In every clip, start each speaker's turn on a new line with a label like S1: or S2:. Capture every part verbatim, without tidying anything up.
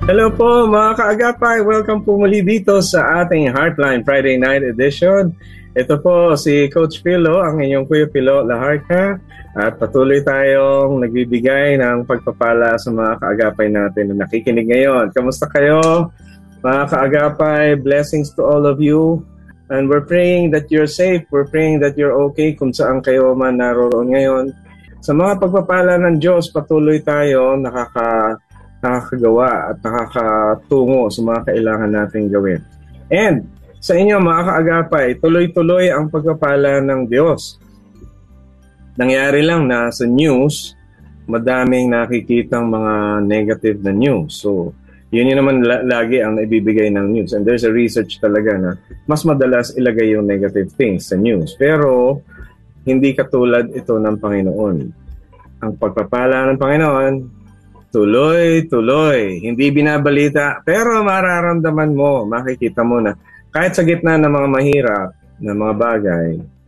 S1: Hello po mga kaagapay, welcome po muli dito sa ating Heartline Friday Night Edition. Ito po si Coach Pilo, ang inyong Kuya Pilo Laharca, at patuloy tayong nagbibigay ng pagpapala sa mga kaagapay natin na nakikinig ngayon. Kamusta kayo mga kaagapay? Blessings to all of you, and we're praying that you're safe, we're praying that you're okay kung saan kayo man naroon ngayon. Sa mga pagpapala ng Diyos, patuloy tayo nakaka nakakagawa at nakakatungo sa mga kailangan nating gawin. And sa inyo mga kaagapay, tuloy-tuloy ang pagpapala ng Diyos. Nangyari lang na sa news, madaming nakikitang mga negative na news. So, yun yun naman la- lagi ang naibibigay ng news. And there's a research talaga na mas madalas ilagay yung negative things sa news. Pero, hindi katulad ito ng Panginoon. Ang pagpapala ng Panginoon, tuloy-tuloy, hindi binabalita, pero mararamdaman mo, makikita mo na kahit sa gitna ng mga mahirap na mga bagay,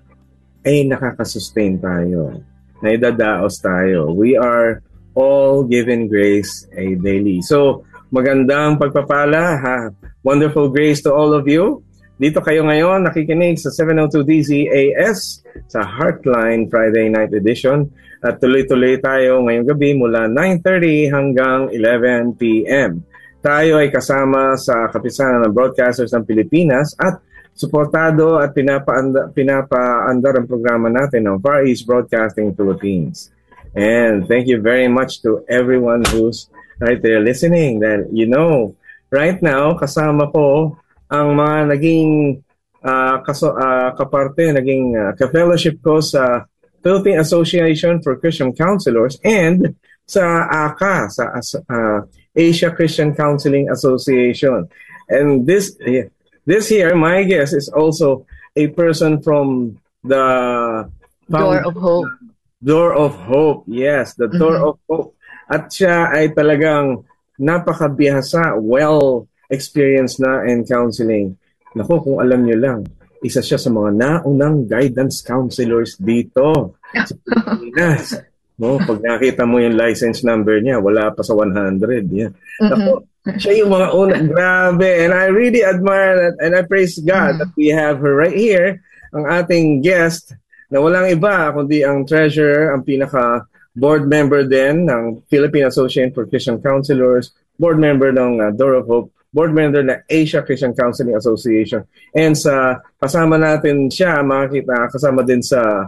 S1: ay nakakasustain tayo, naidadaos tayo. We are all given grace a daily. So, magandang pagpapala, ha? Wonderful grace to all of you. Dito kayo ngayon, nakikinig sa seven oh two D Z A S sa Heartline Friday Night Edition. At tuloy-tuloy tayo ngayong gabi mula nine thirty hanggang eleven p.m. Tayo ay kasama sa Kapisanan ng Broadcasters ng Pilipinas at suportado at pinapaanda, pinapaandar ang programa natin ng Far East Broadcasting Philippines. And thank you very much to everyone who's right there listening. That you know, right now, kasama ko ang mga naging uh, kaso, uh, kaparte, naging uh, ka-fellowship ko sa Philippine Association for Christian Counselors and sa A C A, sa uh, Asia Christian Counseling Association. And this this here, my guest is also a person from the
S2: Door of Hope.
S1: Door of Hope, yes, the mm-hmm. Door of Hope. At siya ay talagang napakabihasa, well experienced na in counseling. Naku, kung alam nyo lang, isa siya sa mga naunang guidance counselors dito sa Pilipinas. No, pag nakita mo yung license number niya, wala pa sa one hundred. Yeah. Mm-hmm. Naku, siya yung mga unang, grabe. And I really admire that and I praise God mm-hmm. that we have her right here, ang ating guest, na walang iba kundi ang treasurer, ang pinaka board member din ng Philippine Association for Christian Counselors, board member ng uh, Door of Hope, board member ng Asia Christian Counseling Association. And sa kasama natin siya, makikita kasama din sa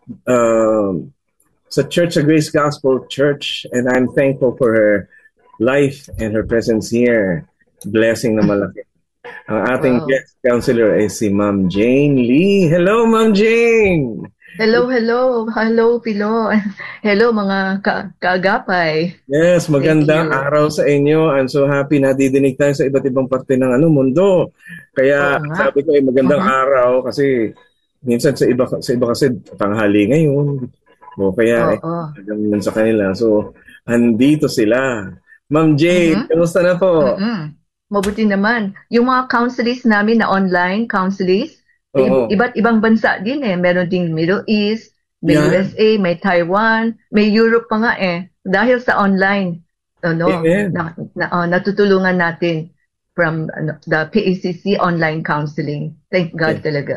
S1: uh, sa Church of Grace Gospel Church, and I'm thankful for her life and her presence here. Blessing na malaki. Ang ating wow. guest counselor ay si Ma'am Jane Lee. Hello, Ma'am Jane!
S2: Hello, hello. Hello, Pilo. Hello, mga ka- kaagapay.
S1: Yes, magandang araw sa inyo. I'm so happy na didinig tayo sa iba't ibang parte ng ano mundo. Kaya oh, sabi ko ay magandang uh-huh. araw kasi minsan sa iba sa iba kasi tanghali ngayon. O kaya oh, oh. eh, sa kanila. So, andito sila. Ma'am Jane, uh-huh. kamusta na po?
S2: Uh-huh. Mabuti naman. Yung mga counselists namin na online counselists, oh. iba't ibang bansa din eh. Meron ding Middle East, may yeah. U S A, may Taiwan, may Europe pa nga eh. Dahil sa online, ano, na, na, uh, natutulungan natin from uh, the P A C C online counseling. Thank God yeah. talaga.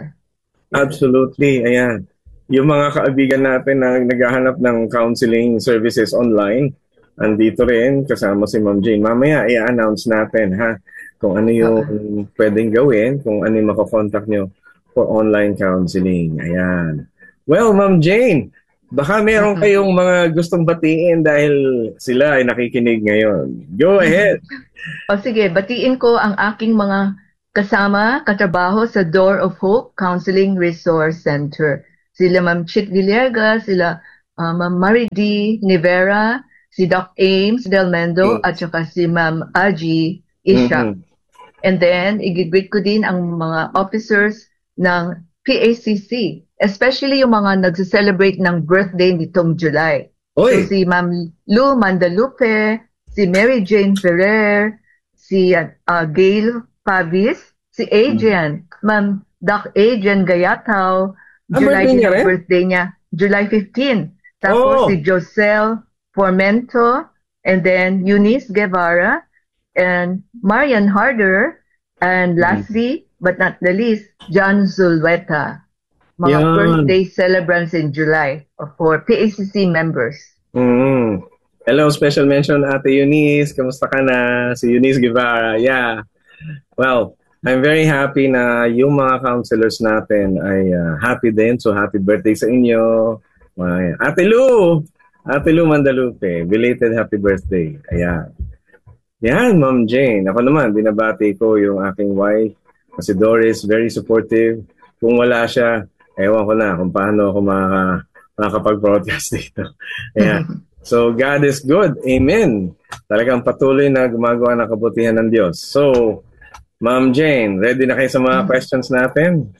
S1: Absolutely, ayan. Yung mga kaibigan natin na naghahanap ng counseling services online, andito rin kasama si Ma'am Jane. Mamaya i-announce natin ha kung ano yung uh-huh. pwedeng gawin, kung ano yung makakontakt nyo for online counseling. Ayan. Well, Ma'am Jane, baka meron kayong mga gustong batiin dahil sila ay nakikinig ngayon. Go ahead.
S2: O sige, batiin ko ang aking mga kasama, katrabaho sa Door of Hope Counseling Resource Center. Sila Ma'am Chick Villegas, sila uh, Ma'am Marie D. Nivera, si Doc Ames Del Mendo, yes. at saka si Ma'am Aji Ishak. Mm-hmm. And then, igigreet ko din ang mga officers ng P A C C, especially yung mga nagse-celebrate ng birthday nitong July. Oy. So si Ma'am Lou Mandalupe, si Mary Jane Ferrer, si uh, Gail Pavis, si Adrian, hmm. Ma'am Doc Adrian Gayataw, ah, July din yung birthday niya, July fifteenth. Tapos oh. si Josel Formento, and then Eunice Guevara, and Marian Harder, and lastly, but not the least, John Zulweta. Mga
S1: Yan.
S2: birthday celebrants in July for P A C C members.
S1: Mm. Hello, special mention Ate Eunice. Kamusta ka na? Si Eunice Guevara. Yeah. Well, I'm very happy na yung mga counselors natin ay uh, happy din. So happy birthday sa inyo. Ay, Ate Lu! Ate Lu Mandalupe. Belated happy birthday. Ayan. Yan, Ma'am Jane. Ako naman, binabati ko yung aking wife. Kasi Doris, very supportive. Kung wala siya, ewan ko na kung paano ako makaka, makakapag-broadcast dito. Ayan. So, God is good. Amen. Talagang patuloy na gumagawa ng kabutihan ng Diyos. So, Ma'am Jane, ready na kayo sa mga questions natin?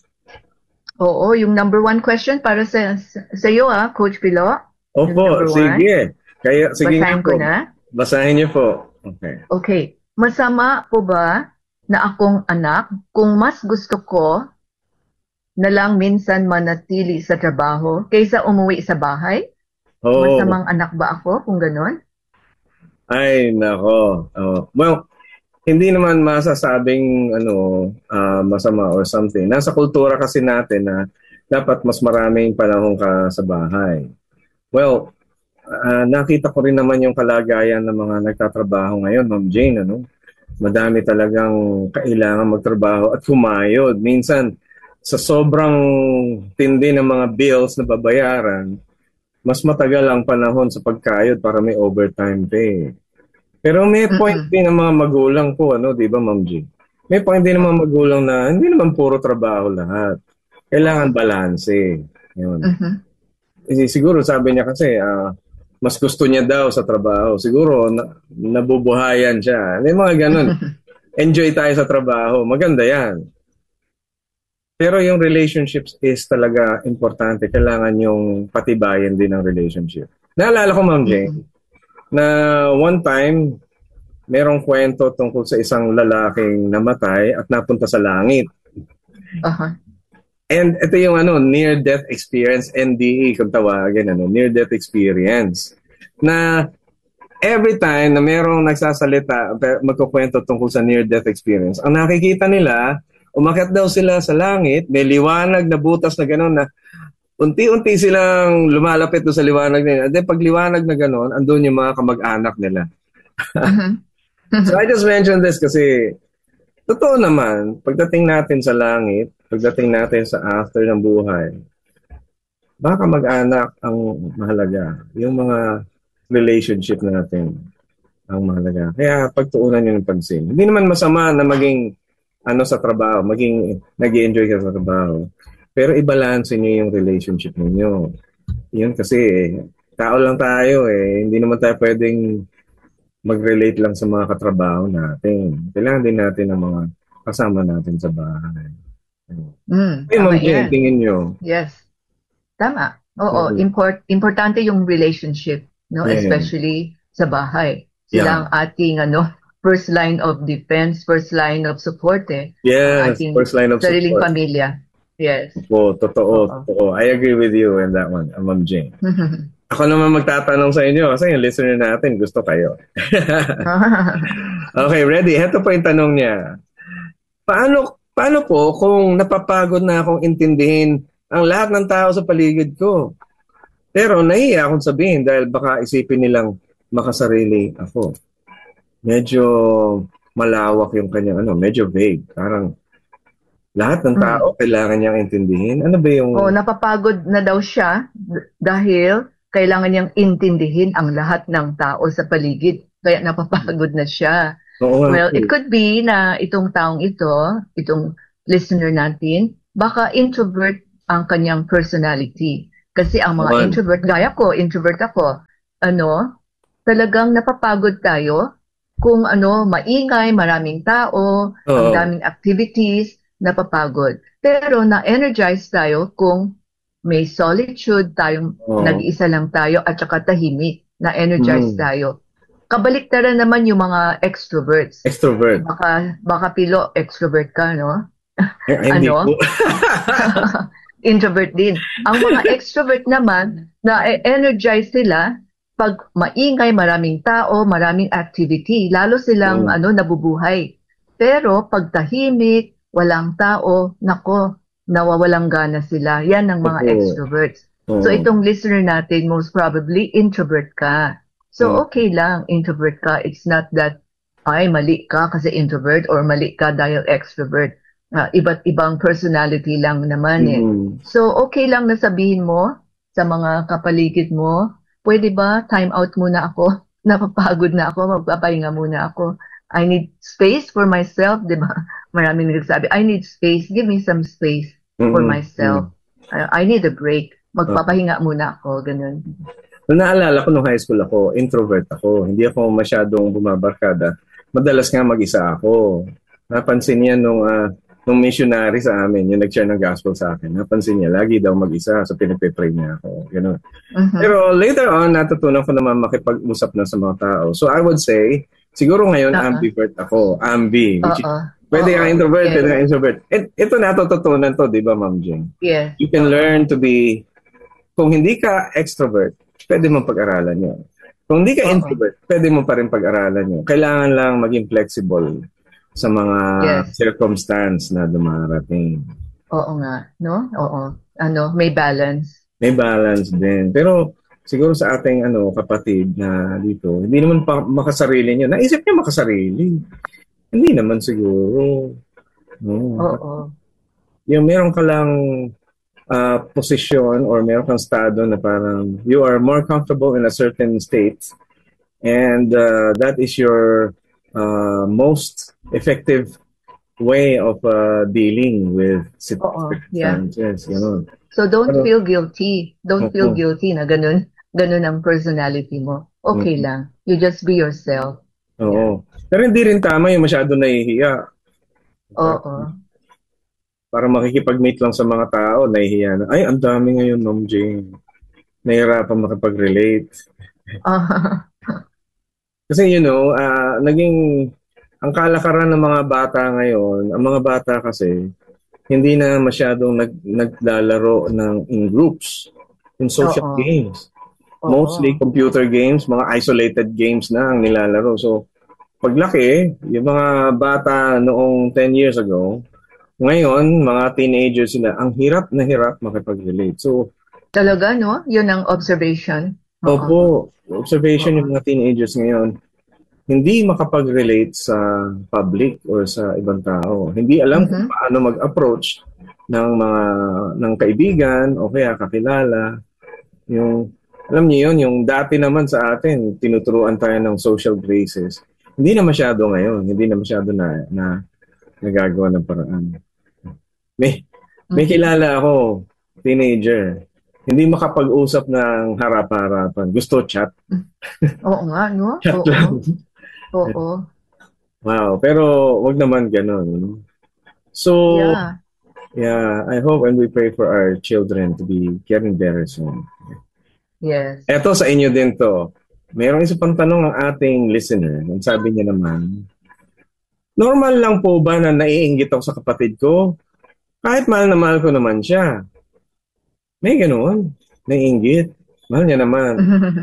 S2: Oo, yung number one question para sa, sa iyo, ah, Coach Pilo.
S1: Opo, sige. Kaya, sige
S2: Basahin ko na.
S1: Basahin niyo po. Okay.
S2: Okay. Masama po ba na akong anak kung mas gusto ko na lang minsan manatili sa trabaho kaysa umuwi sa bahay?
S1: Oh.
S2: Masamang anak ba ako kung gano'n?
S1: Ay, nako. Oh. Well, hindi naman masasabing ano uh, masama or something. Nasa kultura kasi natin na dapat mas maraming panahon ka sa bahay. Well, uh, nakita ko rin naman yung kalagayan ng mga nagtatrabaho ngayon, Ma'am Jane, ano? Madami talagang kailangan magtrabaho at kumayod. Minsan, sa sobrang tindi ng mga bills na babayaran, mas matagal ang panahon sa pagkayod para may overtime pay. Pero may point din ng mga magulang po, ano, di ba, Ma'am G? May point din ng mga magulang na hindi naman puro trabaho lahat. Kailangan balanse. Yun.
S2: Uh-huh.
S1: Eh, siguro sabi niya kasi, uh, mas gusto niya daw sa trabaho. Siguro, na, nabubuhayan siya. May mga ganun. Enjoy tayo sa trabaho. Maganda yan. Pero yung relationships is talaga importante. Kailangan yung patibayan din ng relationship. Naalala ko, Ma'am Jane, uh-huh. na one time, merong kwento tungkol sa isang lalaking namatay at napunta sa langit.
S2: Uh-huh.
S1: And ito yung ano, near-death experience, N D E kung tawagin, ano, near-death experience. Na every time na merong nagsasalita, magkukwento tungkol sa near-death experience, ang nakikita nila, umakyat daw sila sa langit, may liwanag na butas na gano'n na unti-unti silang lumalapit doon sa liwanag nila. At then pag liwanag na gano'n, andun yung mga kamag-anak nila.
S2: Uh-huh.
S1: So I just mentioned this kasi totoo naman, pagdating natin sa langit, pagdating natin sa after ng buhay, baka mag-anak ang mahalaga. Yung mga relationship natin ang mahalaga. Kaya pagtuunan nyo ng pansin. Hindi naman masama na maging ano sa trabaho, maging nag-i-enjoy ka sa trabaho. Pero i-balance niyo yung relationship niyo. Yun kasi tao lang tayo eh. Hindi naman tayo pwedeng mag-relate lang sa mga katrabaho natin. Kailangan din natin ng mga kasama natin sa bahay.
S2: Mm,
S1: hey, Ma'am Jane, tingin nyo.
S2: Yes. Tama. Oo, mm-hmm. import, importante yung relationship, no? Yeah. Especially sa bahay. Sila yeah. ang ating ano, first line of defense, first line of support eh.
S1: Yes, first line of support.
S2: Sariling pamilya. Yes.
S1: Oo, totoo, Uh-oh. totoo. I agree with you in that one, Ma'am Jane. Ako naman magtatanong sa inyo kasi yung listener natin gusto kayo. Okay, ready? Ito po yung tanong niya. Paano paano po kung napapagod na akong intindihin ang lahat ng tao sa paligid ko? Pero nahiya akong sabihin dahil baka isipin nilang makasarili ako. Medyo malawak yung kanyang ano, medyo vague. Parang lahat ng tao hmm. kailangan niyang intindihin. Ano ba yung...
S2: Oh, napapagod na daw siya dahil kailangan niyang intindihin ang lahat ng tao sa paligid. Kaya napapagod na siya.
S1: Oo,
S2: well,
S1: okay.
S2: It could be na itong taong ito, itong listener natin, baka introvert ang kanyang personality. Kasi ang mga oh, introvert, gaya ko, introvert ako, ano, talagang napapagod tayo kung ano, maingay, maraming tao, oh. ang daming activities, napapagod. Pero na-energize tayo kung may solitude tayong, oh. nag-iisa lang tayo at saka tahimik, na-energize mm. tayo. Kabaliktaran naman yung mga extroverts.
S1: Extrovert.
S2: Baka, baka Pilo, extrovert ka, no?
S1: Eh, ano?
S2: Introvert din. Ang mga extrovert naman, na-energize sila pag maingay, maraming tao, maraming activity, lalo silang
S1: Mm.
S2: ano nabubuhay. Pero pag tahimik, walang tao, nako, nawawalang gana sila. Yan ang mga
S1: Opo.
S2: extroverts. So
S1: Oo.
S2: itong listener natin, most probably introvert ka. So
S1: Mm.
S2: okay lang, introvert ka. It's not that ay mali ka kasi introvert or mali ka dahil extrovert. Uh, iba't ibang personality lang naman eh.
S1: Mm.
S2: So okay lang na sabihin mo sa mga kapaligid mo, pwede ba time out muna ako? Napapagod na ako, magpapahinga muna ako. I need space for myself, di ba? Maraming nagsasabi, I need space, give me some space for
S1: Mm.
S2: myself.
S1: Mm.
S2: I, I need a break.
S1: Opo.
S2: Magpapahinga muna ako, ganun.
S1: Nung naalala ko nung high school ako, introvert ako. Hindi ako masyadong bumabarkada. Madalas nga mag-isa ako. Napansin niya nung, ah, nung missionary sa amin, yung nag-share ng gospel sa akin. Napansin niya, lagi daw mag-isa. So pinipipray niya ako. Ganun.
S2: Mhm.
S1: Pero later on, natutunan ko naman makipag-usap na sa mga tao. So I would say, siguro ngayon,
S2: Oo.
S1: ambivert ako. Ambi. Which is,
S2: Oo.
S1: pwede kang
S2: Oo.
S1: introvert,
S2: Yes.
S1: pwede kang introvert. And ito natututunan to, di ba, Ma'am Jane?
S2: Yes.
S1: You can
S2: Oo.
S1: learn to be, kung hindi ka extrovert, pwede mong pag-aralan yun. Kung hindi ka
S2: Oo.
S1: introvert, pwede mo pa rin pag-aralan yun. Kailangan lang maging flexible sa mga
S2: Yes.
S1: circumstance na dumarating.
S2: Oo nga, no? Oo. Ano, may balance.
S1: May balance din. Pero siguro sa ating ano kapatid na dito, hindi naman pa makasarili niya. Naisip niya makasarili. Hindi naman siguro. No.
S2: Oo.
S1: Yung meron ka lang uh, posisyon or meron kang estado na parang you are more comfortable in a certain state and uh, that is your uh, most effective way of uh, dealing with circumstances. Yeah. You know.
S2: So don't
S1: Pero,
S2: feel guilty. Don't
S1: uh-huh.
S2: feel guilty na ganun, ganun ang personality mo. Okay
S1: Uh-huh.
S2: lang. You just be yourself.
S1: Oo.
S2: Yeah.
S1: Pero hindi rin tama yung masyado nahihiya.
S2: Oo.
S1: Para makikipag-meet lang sa mga tao, nahihiya na. Ay, ang dami ngayon, Ma'am Jane. Nahihirapan makipag-relate. Kasi, you know, uh, naging, ang kalakaran ng mga bata ngayon, ang mga bata kasi, hindi na masyadong nag, naglalaro ng in groups, in social
S2: Oo.
S1: games.
S2: Oo.
S1: Mostly computer games, mga isolated games na ang nilalaro. So, paglaki, yung mga bata noong ten years ago, ngayon, mga teenagers sila, ang hirap na hirap makipag-relate. So,
S2: talaga, no? Yun ang observation.
S1: Opo, observation yung mga teenagers ngayon, hindi makapag-relate sa public or sa ibang tao. Hindi alam
S2: Mm-hmm.
S1: kung paano mag-approach ng mga ng kaibigan o kaya kakilala. Yung, alam niyo yun, yung dati naman sa atin, tinuturuan tayo ng social graces. Hindi na masyado ngayon, hindi na masyado na, na nagagawa ng paraan. May, may kilala ako, teenager, hindi makapag-usap ng harap-harapan. Gusto chat.
S2: Oo nga, no?
S1: Chat
S2: Oo.
S1: lang.
S2: Oo.
S1: Wow, pero wag naman ganun. So,
S2: Yeah.
S1: yeah, I hope and we pray for our children to be getting better soon.
S2: Yes.
S1: Eto sa inyo din to. Mayroong isa pang tanong ang ating listener. Ang sabi niya naman, normal lang po ba na naiinggit ako sa kapatid ko? Kahit mahal na mahal ko naman siya. May ganoon. Naiinggit. Mahal niya naman.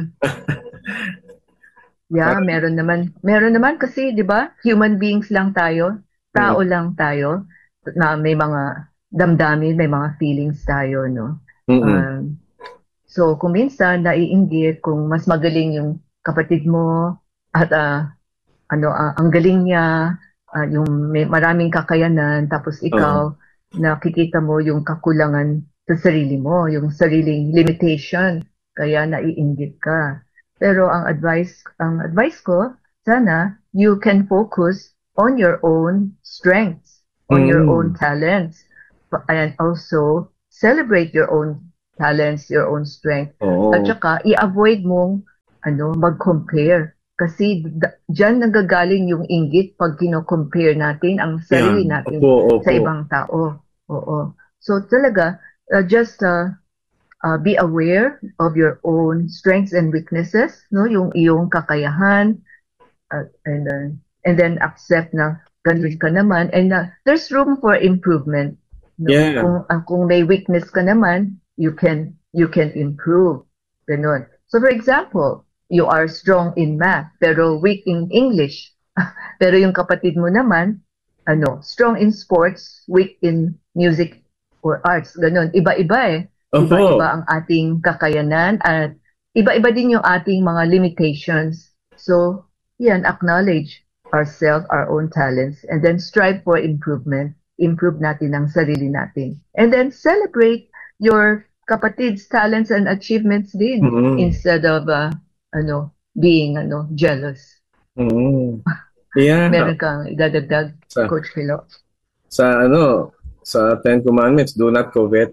S2: Yeah, meron naman. Meron naman kasi, di ba, human beings lang tayo. Tao mm. lang tayo. Na may mga damdamin, may mga feelings tayo, no?
S1: Mm-hmm.
S2: Um, so, kung minsan, naiinggit kung mas magaling yung kapatid mo at uh, ano, uh, ang galing niya, uh, yung may maraming kakayanan, tapos ikaw, uh-huh. nakikita mo yung kakulangan sa sarili mo, yung sariling limitation, kaya naiinggit ka. Pero ang advice, ang advice ko, sana you can focus on your own strengths, on mm. your own talents, and also celebrate your own talents, your own strength.
S1: Oh.
S2: At saka i-avoid mong ano, mag-compare. Kasi d- dyan nagagaling yung inggit pag kino-compare natin ang sarili yeah. natin
S1: opo, opo.
S2: sa ibang tao. Oo. So talaga, uh, just uh, uh, be aware of your own strengths and weaknesses, no? Yung iyong kakayahan, uh, and then and then accept na ganun ka naman, and uh, there's room for improvement. No?
S1: Yeah.
S2: Kung uh, kung may weakness ka naman, you can you can improve. Ganun. So for example, you are strong in math, pero weak in English. Pero yung kapatid mo naman, ano, strong in sports, weak in music or arts. Ganun. Iba-iba eh.
S1: Opo.
S2: Iba-iba ang ating kakayanan at iba-iba din yung ating mga limitations. So, yan, acknowledge ourselves, our own talents, and then strive for improvement. Improve natin ang sarili natin. And then celebrate your kapatid's talents and achievements din
S1: Mm.
S2: instead of uh, ano, being ano, jealous.
S1: Mm. Yeah.
S2: Meron kang idadagdag,
S1: Sa-
S2: Coach Philo?
S1: Sa ano, sa Ten Commandments, do not covet.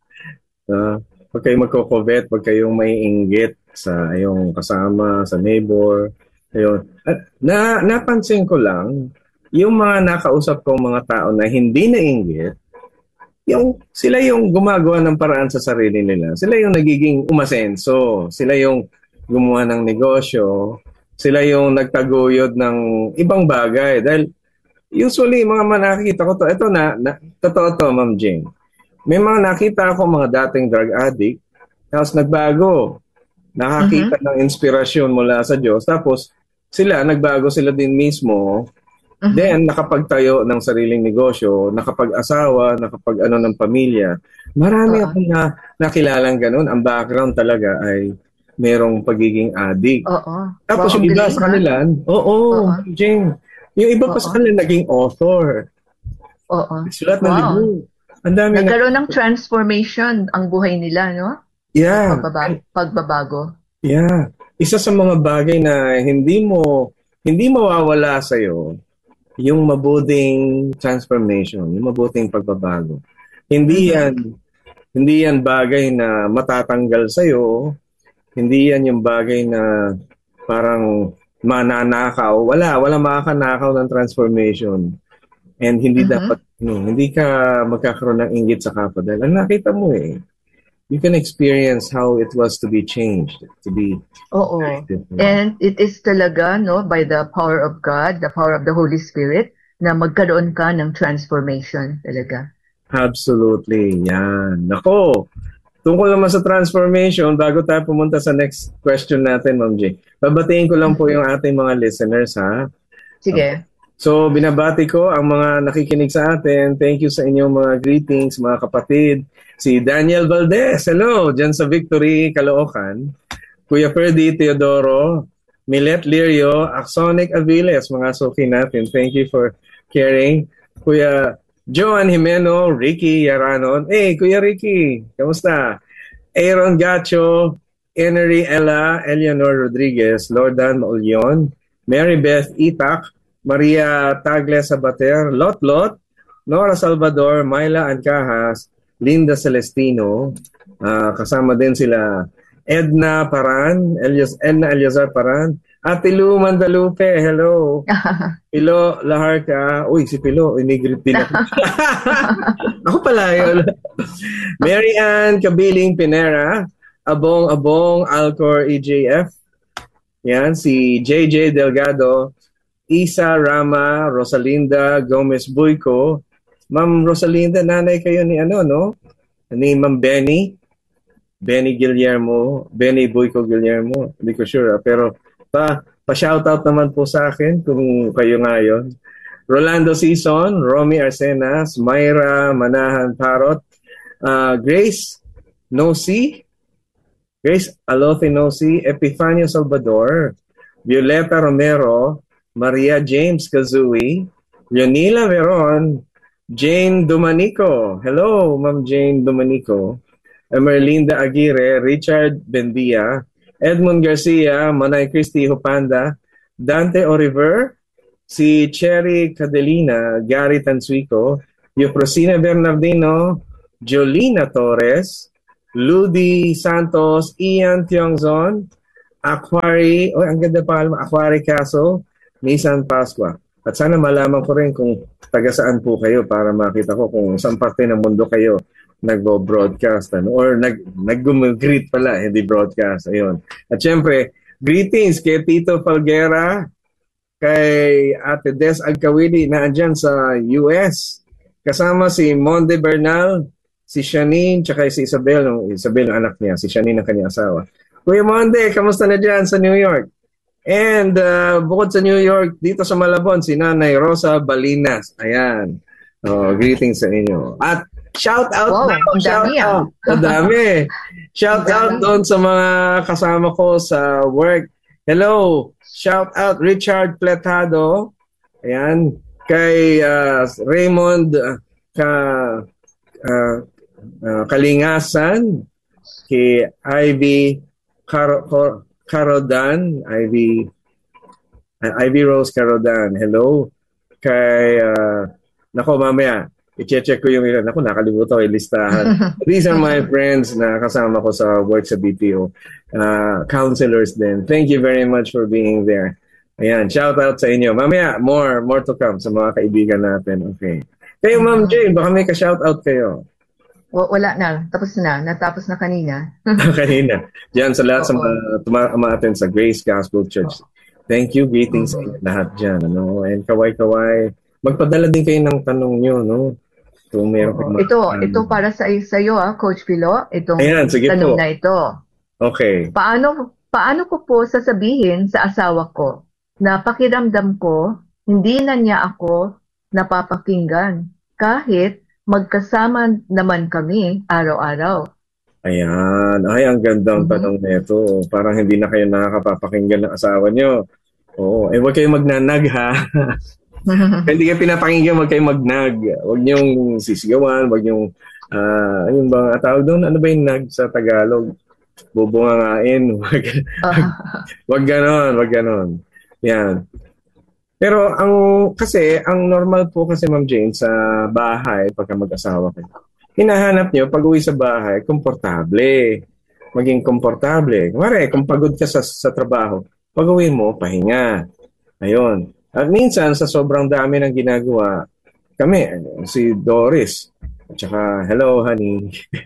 S1: Uh, huwag kayong magko-covet, huwag kayong maiinggit sa iyong kasama, sa neighbor. Ayun. At na, napansin ko lang, yung mga nakausap kong mga tao na hindi nainggit, yung, sila yung gumagawa ng paraan sa sarili nila. Sila yung nagiging umasenso. Sila yung gumawa ng negosyo. Sila yung nagtaguyod ng ibang bagay. Dahil usually, mga manakita ko to, ito na, na totoo to, Ma'am Jane. May mga nakita ako mga dating drug addict, tapos nagbago. Nakakita ng inspirasyon mula sa Diyos. Tapos sila, nagbago sila din mismo.
S2: Mhm.
S1: Then, nakapagtayo ng sariling negosyo, nakapag-asawa, nakapag-ano ng pamilya. Marami
S2: Oo.
S1: akong na, nakilalang ganun. Ang background talaga ay merong pagiging addict.
S2: Oo.
S1: Tapos
S2: Wow,
S1: yung
S2: ang
S1: iba
S2: galing,
S1: sa
S2: ha?
S1: kanila, oo,
S2: Oo.
S1: Jing. Yung iba pa
S2: Oo.
S1: sa kanila naging author.
S2: Oo.
S1: Sulat ng
S2: Wow.
S1: libro. Ang dami na,
S2: Nagkaroon ng transformation ang buhay nila, no?
S1: yeah.
S2: Pagbaba- pagbabago.
S1: Yeah. Isa sa mga bagay na hindi mo hindi mawawala sa iyo yung mabuting transformation, yung mabuting pagbabago. Hindi yan hindi yan bagay na matatanggal sa iyo. Hindi yan yung bagay na parang mananakaw. Wala, wala makakanakaw ng transformation. And hindi
S2: Mhm.
S1: dapat no, hindi ka magkakaroon ng inggit sa kapwa dahil ang nakita mo eh. You can experience how it was to be changed, to be
S2: Oo.
S1: different.
S2: And it is talaga, no, by the power of God, the power of the Holy Spirit, na magkaroon ka ng transformation talaga.
S1: Absolutely. Yan. Nako. Tungkol naman sa transformation, bago tayo pumunta sa next question natin, Ma'am J. Babatiin ko lang po yung ating mga listeners, ha?
S2: Sige.
S1: So, binabati ko ang mga nakikinig sa atin. Thank you sa inyong mga greetings, mga kapatid. Si Daniel Valdez, hello, dyan sa Victory, Caloocan. Kuya Ferdy Teodoro, Milet Lirio, Axonic Aviles, mga suki natin. Thank you for caring. Kuya Joan Jimeno, Ricky Yaranon. Hey, Kuya Ricky, kamusta? Aaron Gacho, Enery Ella, Eleanor Rodriguez, Lordan Maulyon, Mary Beth Itak, Maria Tagle Sabater, Lot Lot, Nora Salvador, Myla Ancahas, Linda Celestino, uh, kasama din sila Edna Paran, Elias, Edna Eliazar Paran, Ate Lu Mandalupe, hello. Pilo Laharca, uy si Pilo, immigrant din ako. Ako pala yun. Mary Ann Kabiling Pinera, Abong Abong Alcor E J F, yan, si J J Delgado, Isa Rama, Rosalinda Gomez Buyco. Ma'am Rosalinda, nanay kayo ni ano, no? Ni Ma'am Benny. Benny Guillermo. Benny Buyco Guillermo. Hindi ko sure, ah. Pero pa, pa-shoutout naman po sa akin kung kayo nga yun. Rolando Sison, Romy Arsenas, Myra Manahan Parot, uh, Grace Nosi, Grace Alothi Nosi, Epifanio Salvador, Violeta Romero, Maria James Kazui, Leonila Veron, Jane Domanico. Hello, Ma'am Jane Domanico. Emerlinda Aguirre, Richard Bendia, Edmund Garcia, Manay Christy Hupanda, Dante Oriver, si Cherry Cadelina, Gary Tansuico, Euprosina Bernardino, Jolina Torres, Ludi Santos, Ian Tiongzon, Aquari, oh, ang ganda pa, Aquari Castle, Nisan Pasqua. At sana malaman ko rin kung taga saan po kayo para makita ko kung saan parte ng mundo kayo nagbo-broadcast ano? Or nag, nag-greet pala, hindi broadcast. Ayun. At syempre, greetings kay Tito Falguera, kay Ate Des Agkawili na andyan sa U S. Kasama si Monde Bernal, si Shanine, tsaka si Isabel, Isabel ang anak niya, si Shanine ang kanyang asawa. Kuya Monde, kamusta na dyan sa New York? And uh, bukod sa New York, dito sa Malabon, si Nanay Rosa Balinas. Ayan. Oh, greetings sa inyo. At shout out
S2: wow,
S1: now, shout
S2: dami,
S1: out. Ang dami. Shout out doon sa mga kasama ko sa work. Hello. Shout out Richard Pletado. Ayan. Kay uh, Raymond uh, ka, uh, uh, Kalingasan. Kay Ivy Car- Car- Carodan, Ivy, uh, Ivy Rose Carodan. Hello. Kay, uh, nako mamaya, i-check ko yung, nako nakalimutan ko yung listahan. These are my friends na kasama ko sa work sa B P O. Uh, counselors din. Thank you very much for being there. Ayan, shout out sa inyo. Mamaya, more, more to come sa mga kaibigan natin. Okay. Kayo, Ma'am Jane, baka may ka-shout out kayo.
S2: Wala na. Tapos na. Natapos na kanina.
S1: Kanina. Diyan sa lahat sa mga tuma-attend sa Grace Gospel Church. Thank you. Greetings sa inyo lahat dyan. Ano? And kaway-kaway. Magpadala din kayo ng tanong nyo. No? Kung meron
S2: Oo. Ito, um, ito para sa iyo, ah, Coach Pilo. Itong
S1: ayan, sige
S2: tanong
S1: po.
S2: na ito.
S1: Okay.
S2: Paano, paano ko po sasabihin sa asawa ko na pakiramdam ko hindi na niya ako napapakinggan kahit magkasama naman kami araw-araw?
S1: Ayan. Ay, ang gandang mm-hmm. tanong nito. Parang hindi na kayo nakakapapakinggan ng asawa nyo. Oo. Eh, huwag kayong magnanag, ha? Hindi kayo pinapakinggan, huwag kayong magnag. Huwag nyong sisigawan, huwag nyong, uh, yung bang tawag doon, ano ba yung nag sa Tagalog? Bubungangain. Huwag, huwag ganon, huwag ganon. Yan. Pero ang kasi ang normal po kasi Ma'am Jane sa bahay pagka mag-asawa kayo. Hinahanap niyo pag uwi sa bahay, komportable. Maging komportable. Kumare, kung pagod ka sa, sa trabaho, pag uwi mo, pahinga. Ayun. At minsan sa sobrang dami ng ginagawa, kami, si Doris, at saka, hello honey.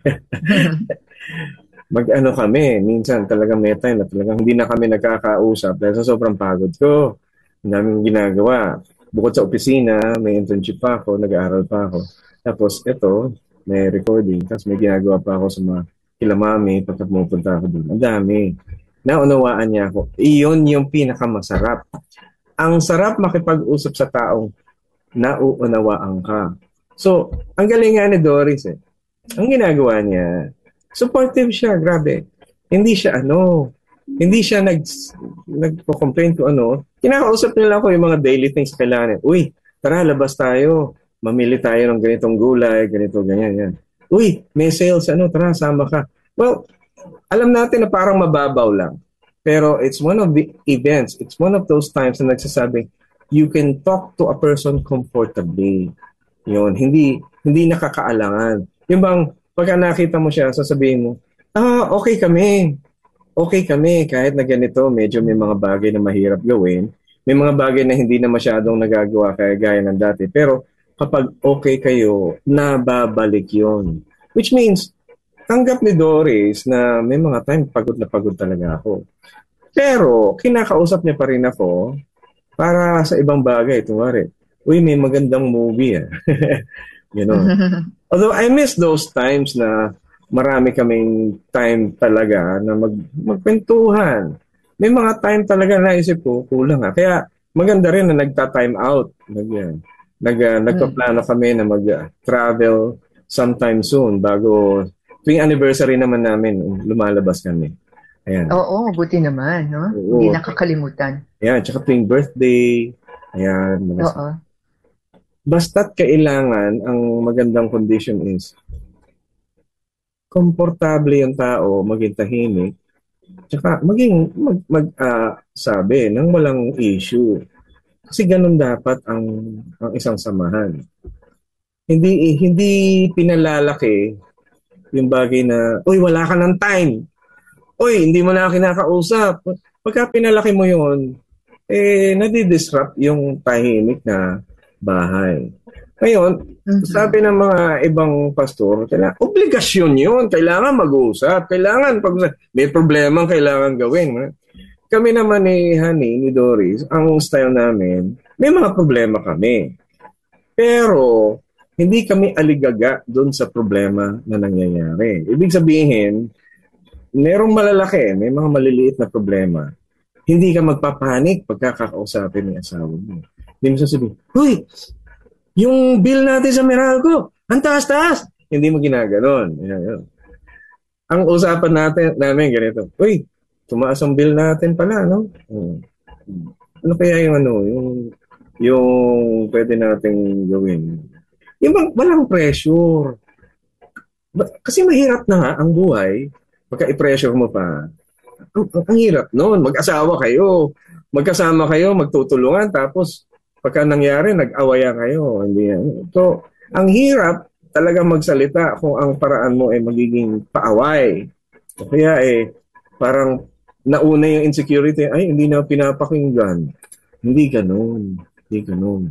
S1: Mag-ano kami, minsan talagang may time na talagang hindi na kami nagkakausap dahil sa sobrang pagod ko. Ang daming ginagawa. Bukod sa opisina, may internship pa ako, nag-aaral pa ako. Tapos ito, may recording. Tapos may ginagawa pa ako sa mga kila mami pagka pumupunta ako doon. Ang dami. Naunawaan niya ako. Iyon yung pinakamasarap. Ang sarap makipag-usap sa taong nauunawaan ka. So, ang galing nga ni Doris eh. Ang ginagawa niya, supportive siya, grabe. Hindi siya ano, hindi siya nag, nagpo-complain kung ano. Kinakausap nila ako yung mga daily things kailangan. Uy, tara, labas tayo. Mamili tayo ng ganitong gulay, ganito, ganyan, yan. Uy, may sales, ano, tara, sama ka. Well, alam natin na parang mababaw lang. Pero it's one of the events, it's one of those times na nagsasabing, you can talk to a person comfortably. Yun, hindi, hindi nakakaalangan. Yung bang, pagka nakita mo siya, sasabihin mo, ah, okay kami. Okay kami, kahit na ganito, medyo may mga bagay na mahirap gawin. May mga bagay na hindi na masyadong nagagawa kaya gaya ng dati. Pero kapag okay kayo, nababalik yon. Which means, tanggap ni Doris na may mga time pagod na pagod talaga ako. Pero, kinakausap niya pa rin ako para sa ibang bagay. Tumari, uy, may magandang movie. Ah. you know. Although I miss those times na marami kaming time talaga na mag, magkwentuhan. May mga time talaga na isip ko, kulang ha. Kaya maganda rin na nagta-time out. Nag, nag, uh, nagpaplano kami na mag-travel sometime soon bago tuwing anniversary naman namin, lumalabas kami. Ayan.
S2: Oo, buti naman, no? Oo. Hindi nakakalimutan.
S1: Ayan, tsaka tuwing birthday. Ayan.
S2: Oo.
S1: Basta't kailangan, ang magandang condition is komportable yung tao, maging tahimik, tsaka maging mag, mag uh, sabi nang walang issue. Kasi ganun dapat ang ang isang samahan. Hindi hindi pinalalaki yung bagay na, uy, wala ka ng time. Uy, hindi mo na kinakausap. Pagka pinalaki mo yun, eh, nadidisrupt yung tahimik na bahay. Ngayon, mm-hmm. sabi ng mga ibang pastor, kailangan, obligasyon yun. Kailangan mag-uusap. Kailangan pag-usap. May problema kailangan gawin. Kami naman ni Honey, ni Doris, ang style namin, may mga problema kami. Pero, hindi kami aligaga doon sa problema na nangyayari. Ibig sabihin, merong malalaki, may mga maliliit na problema. Hindi ka magpapanik pagkakausapin ng asawa mo. Hindi mo sasabihin, "Huy, yung bill natin sa Meralco, ang taas-taas." Hindi mo ginaganon. Yan, yan. Ang usapan natin namin ganito, "Uy, tumaas ang bill natin pala, no?" Hmm. Ano kaya yung ano, yung yung pwede nating gawin? Yung bang, walang pressure. Kasi mahirap na nga ang buhay, pagka i-pressure mo pa. Ang, ang hirap noon, mag-asawa kayo, magkasama kayo, magtutulungan, tapos pagka nangyari, nag-awayan kayo. Hindi yan. So, ang hirap talaga magsalita kung ang paraan mo ay magiging paaway. Kaya eh, parang nauna yung insecurity, ay, hindi na pinapakinggan. Hindi ganun. Hindi ganun.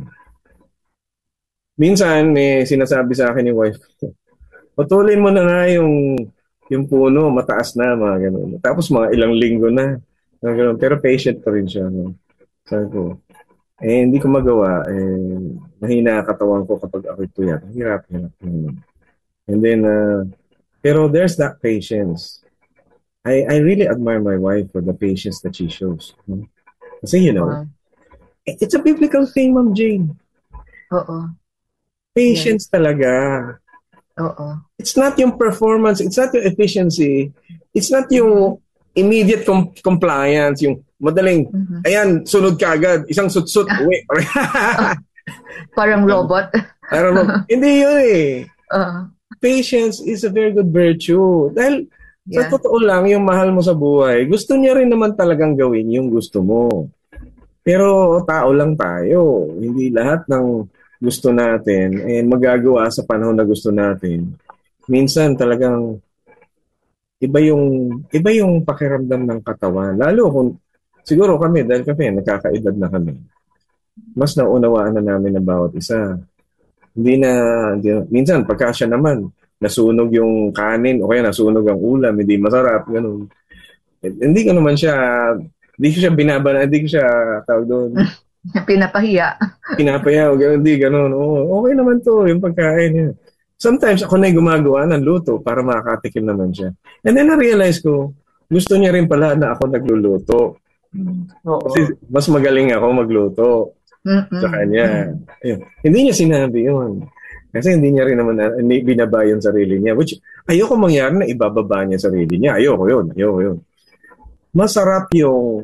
S1: Minsan, may sinasabi sa akin yung wife, putulin mo na nga yung yung puno, mataas na, mga ganun. Tapos mga ilang linggo na. Mga ganun. Pero patient pa rin siya. No? Sabi ko, eh, hindi ko magawa. Eh, mahina katawan ko kapag ako'y tuyat. Hirap, hirap. And then, uh, pero there's that patience. I I really admire my wife for the patience that she shows. No? Kasi, you know, wow. It's a biblical thing, Ma'am Jane.
S2: Oo.
S1: Patience yes. talaga.
S2: Oo.
S1: It's not yung performance, it's not yung efficiency, it's not yung immediate com- compliance, yung madaling, mm-hmm. ayan, sunod ka agad, isang sut-sut, uwi.
S2: Parang robot.
S1: Parang robot. Hindi yun eh.
S2: Uh-huh.
S1: Patience is a very good virtue. Dahil
S2: yeah.
S1: sa totoo lang, yung mahal mo sa buhay, gusto niya rin naman talagang gawin yung gusto mo. Pero tao lang tayo. Hindi lahat ng gusto natin eh magagawa sa panahon na gusto natin. Minsan talagang iba yung iba yung pakiramdam ng katawan. Lalo kung siguro kami dahil kami nagkakaedad na kami. Mas naunawaan na namin ang bawat isa. Hindi na hindi, minsan pagka siya naman nasunog yung kanin o kaya nasunog ang ulam, hindi masarap ganun. Hindi ko naman siya hindi ko siya binabana, hindi ko siya tawag doon.
S2: Pinapahiya.
S1: Pinapahiya, hindi ganun. Oo, okay naman to, yung pagkain niya. Sometimes ako na yung gumagawa ng luto para makakatikim naman siya. And then na-realize ko, gusto niya rin pala na ako nagluluto.
S2: Oo.
S1: Kasi mas magaling ako magluto
S2: Mm-mm.
S1: sa kanya. Ayun. Hindi niya sinabi yun. Kasi hindi niya rin naman na, binaba yung sarili niya. Which, ayoko mangyari na ibababa niya sarili niya. Ayoko yun. Ayoko yun. Masarap yung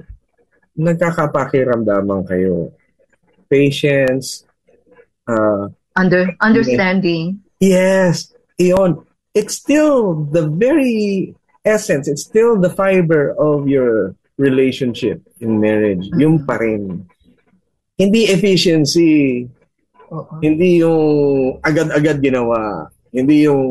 S1: nagkakapakiramdaman kayo. Patience. Uh,
S2: Under understanding.
S1: Yes. Iyon. It's still the very essence. It's still the fiber of your relationship in marriage. Mm-hmm. Yung pa rin. Hindi efficiency.
S2: Uh-huh.
S1: Hindi yung agad-agad ginawa. Hindi yung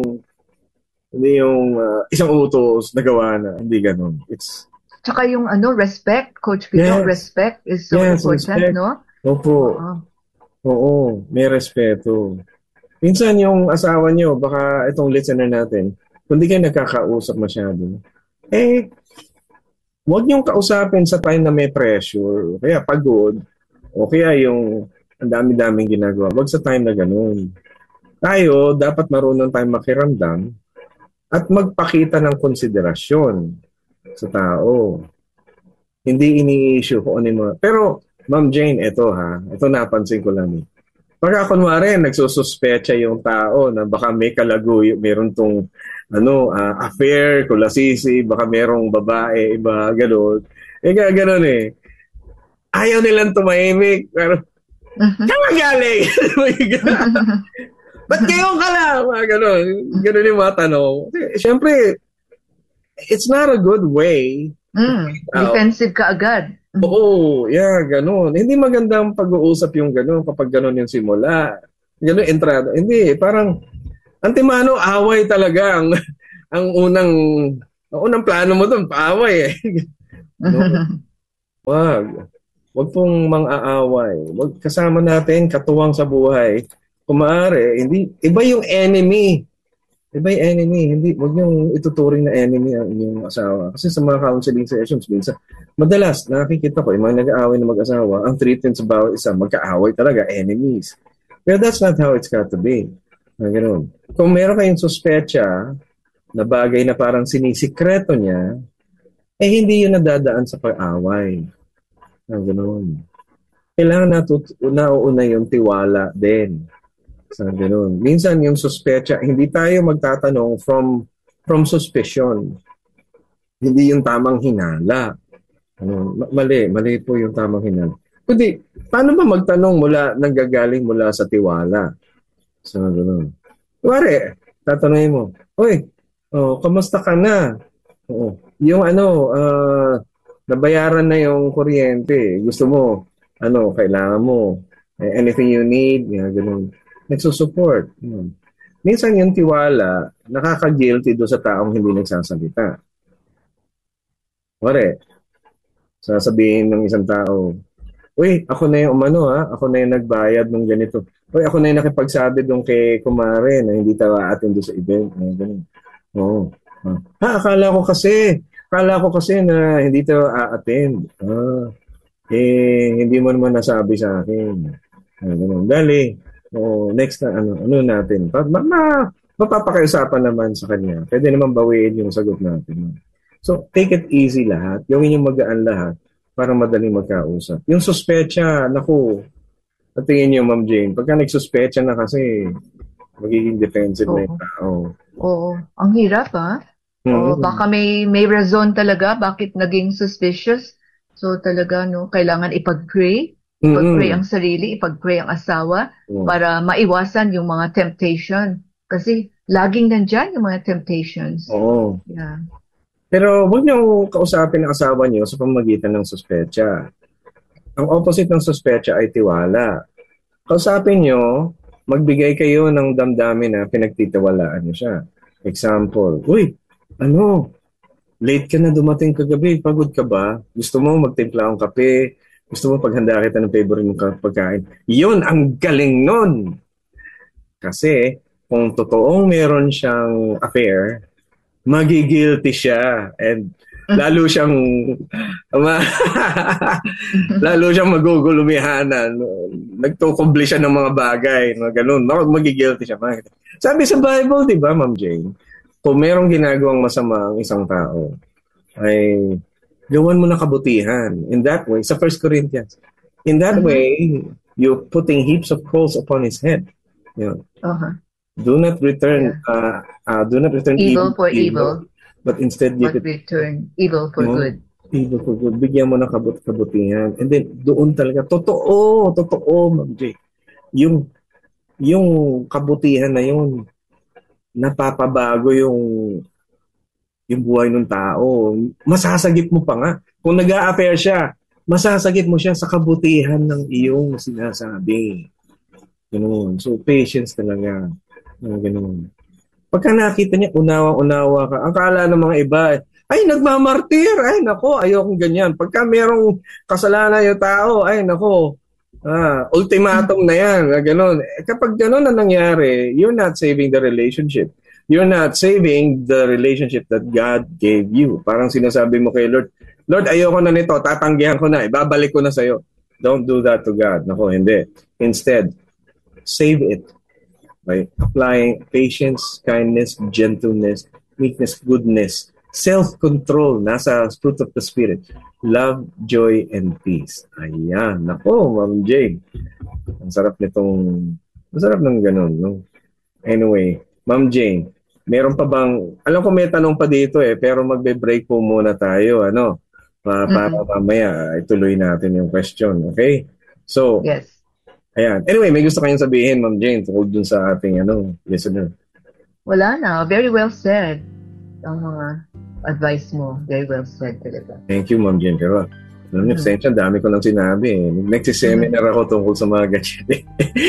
S1: hindi yung uh, isang utos nagawa na. Hindi ganun. It's
S2: Tsaka yung ano, respect, Coach Pino, yes. respect is so
S1: yes,
S2: important,
S1: respect.
S2: no?
S1: Opo. Uh-huh. Oo, may respeto. Minsan yung asawa nyo, baka itong listener natin, kung di kayo nagkakausap masyado, eh, huwag niyong kausapin sa time na may pressure, kaya pagod, o kaya yung ang dami-daming ginagawa. Huwag sa time na ganun. Tayo, dapat marunong tayong makiramdam at magpakita ng konsiderasyon sa tao. Hindi ini-issue kung ano yung mga... Pero, Ma'am Jane, ito ha, ito napansin ko lang. Pagka kunwari, nagsususpecha yung tao na baka may kalaguyo, meron tong ano, uh, affair, kulasisi, baka merong babae, iba, gano'n. Eh, gano'n eh. Ayaw nilang tumahimik. Pero, saan magaling? Ba't ngayon ka lang? Gano'n. Gano'n yung mga tanong. Siyempre, it's not a good way.
S2: Mm, defensive ka agad.
S1: Oo, yeah, gano'n. Hindi magandang pag-uusap yung gano'n kapag gano'n yung simula. Gano'n, entrada. Hindi, parang, antimano, away talaga ang, ang unang, ang unang plano mo doon, paaway eh. No? Wag. Wag pong mang-aaway. Wag kasama natin, katuwang sa buhay. Kung maaari, hindi, iba yung enemy. Iba yung enemy. Hindi, wag niyong ituturing na enemy ang inyong asawa. Kasi sa mga counseling sessions, minsan, madalas, nakikita ko, yung mga nag-aaway na mag-asawa, ang treatment sa bawat isa, magka-aaway talaga, enemies. Pero that's not how it's got to be. Na ganoon. Kung meron kayong suspecha na bagay na parang sinisikreto niya, eh hindi yun nadadaan sa pag-away. Ah, ganoon. Kailangan natut- nauuna yung tiwala din. Sa ganoon. Minsan yung suspecha, hindi tayo magtatanong from from suspicion. Hindi yung tamang hinala. Ano, mali, mali po yung tamang hinala. Kundi, paano ba magtanong mula, nanggagaling mula sa tiwala? So, gano'n. Kuwari, tatanungin mo, Uy, oh, kamusta ka na? Oo. Yung ano, uh, nabayaran na yung kuryente. Gusto mo, ano, kailangan mo. Anything you need, yan, gano'n. Nagsusupport. Hmm. Minsan yung tiwala, nakaka-guilty doon sa taong hindi nagsasalita. Kuwari, sasabihin ng isang tao, Uy, ako na yung umano ha, ako na yung nagbayad ng ganito. Uy, ako na yung nakipagsabi doon kay kumare na hindi tayo aatin doon sa event. Na ganun. Oo. Ha, akala ko kasi, akala ko kasi na hindi tayo aatin. Ah, eh, hindi mo naman nasabi sa akin. Ah, ganun. Dali, oo, next na, ano, ano natin. Pa, ma, ma, mapapakiusapan naman sa kanya. Pwede naman bawiin yung sagot natin. So, take it easy lahat. Yung inyong magaan lahat para madaling magkausap. Yung suspecha, naku, natingin niyo, Ma'am Jane, pagka nagsuspecha na kasi, magiging defensive
S2: Oo.
S1: na yung tao.
S2: Oo. Ang hirap, ha?
S1: Mm-hmm.
S2: O baka may, may rason talaga bakit naging suspicious. So talaga, no, kailangan ipag-pray. Ipag-pray
S1: Mm-hmm.
S2: ang sarili, ipag-pray ang asawa
S1: Mm-hmm.
S2: para maiwasan yung mga temptation. Kasi laging nandyan yung mga temptations.
S1: Oo.
S2: Yeah.
S1: Pero huwag niyo kausapin ang asawa niyo sa pamamagitan ng suspecha. Ang opposite ng suspecha ay tiwala. Kausapin niyo, magbigay kayo ng damdamin na pinagtitiwalaan niyo siya. Example, Uy, ano, late ka na dumating kagabi, pagod ka ba? Gusto mo magtimpla ng kape? Gusto mo paghanda kita ng favorite mong pagkain? Yun, ang galing nun! Kasi, kung totoong meron siyang affair, magigilty siya and lalo siyang ma, lalo siyang magugulumihanan. Nagtukumbli siya ng mga bagay, mga ganun. Magigilty siya. Sabi sa Bible, di ba, Ma'am Jane? Kung merong ginagawang masama ang isang tao, ay gawan mo na kabutihan. In that way, sa First Corinthians, in that uh-huh. way, you're putting heaps of coals upon his head. You know? Uh-huh. Do not return yeah. uh, uh, do not return
S2: evil,
S1: evil
S2: for evil, evil,
S1: but instead you
S2: but
S1: could
S2: return evil for you know, good.
S1: Evil for good. Bigyan mo ng kabut kabutihan. And then doon talaga totoo, totoo, Ma'am J. Yung yung kabutihan na yun napapabago yung yung buhay ng tao. Masasagip mo pa nga. Kung nag-a-affair siya, masasagip mo siya sa kabutihan ng iyong sinasabi. Ganoon. So patience talaga. Uh, ganun. Pagka nakita niya, unawa-unawa ka. Ang kala ng mga iba, ay, nagmamartir. Ay, nako, ayokong ganyan. Pagka merong kasalanan yung tao, ay, nako, ah, ultimatum na yan. Ganun. Eh, kapag ganun na nangyari, you're not saving the relationship. You're not saving the relationship that God gave you. Parang sinasabi mo kay Lord, Lord, ayoko na nito. Tatanggihan ko na. Ibabalik ko na sa'yo. Don't do that to God. Nako, hindi. Instead, save it. By applying patience, kindness, gentleness, meekness, goodness, self-control, nasa fruit of the Spirit, love, joy, and peace. Ayan. Nako, Ma'am Jane. Ang sarap nitong, ang sarap ng ganun, no? Anyway, Ma'am Jane, meron pa bang, alam ko may tanong pa dito eh, pero magbe-break po muna tayo, ano? Para, para mm-hmm. mamaya, ituloy natin yung question, okay? So,
S2: yes.
S1: Ayan. Anyway, may gusto kayong sabihin, Ma'am Jane, tungkol dun sa ating ano, listener.
S2: Wala na. Very well said. Ang mga advice mo, very well said talaga.
S1: Thank you, Ma'am Jane. Pero, alam niyo, mm-hmm. dami ko nang sinabi. Eh. Next-seminar mm-hmm. ako tungkol sa mga gadget.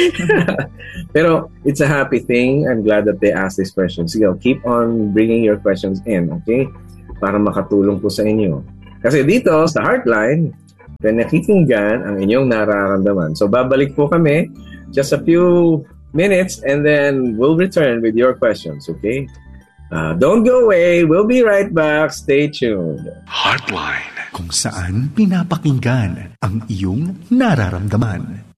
S1: Pero, it's a happy thing. I'm glad that they asked this question. Sige, keep on bringing your questions in, okay? Para makatulong po sa inyo. Kasi dito, sa Heartline, kaya nakikinggan ang inyong nararamdaman. So, babalik po kami just a few minutes and then we'll return with your questions, okay? Uh, don't go away. We'll be right back. Stay tuned.
S3: Heartline, kung saan pinapakinggan ang iyong nararamdaman.